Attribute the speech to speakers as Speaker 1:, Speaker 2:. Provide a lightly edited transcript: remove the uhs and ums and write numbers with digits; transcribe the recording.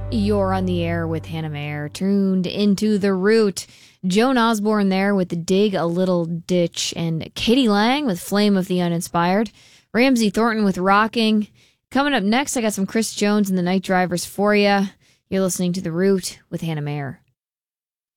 Speaker 1: You're on the air with Hannah Mayer, tuned into The Root. Joan Osborne there with Dig a Little Ditch, and Katie Lang with Flame of the Uninspired. Ramsey Thornton with Rocking. Coming up next, I got some Chris Jones and the Night Drivers for you. You're listening to The Root with Hannah Mayer.